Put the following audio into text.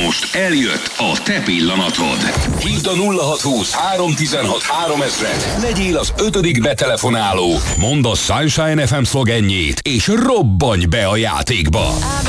Most eljött a te pillanatod. Hívd a 0620 316 3000-et. Legyél az 5. betelefonáló. Mondd a Sunshine FM szlogenjét, és robbanj be a játékba.